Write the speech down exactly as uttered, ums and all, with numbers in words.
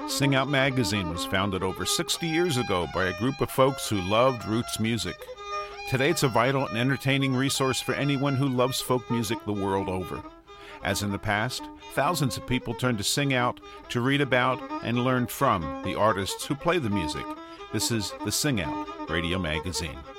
Sing Out Magazine was founded over sixty years ago by a group of folks who loved roots music. Today it's a vital and entertaining resource for anyone who loves folk music the world over. As in the past, thousands of people turn to Sing Out to read about and learn from the artists who play the music. This is the Sing Out Radio Magazine.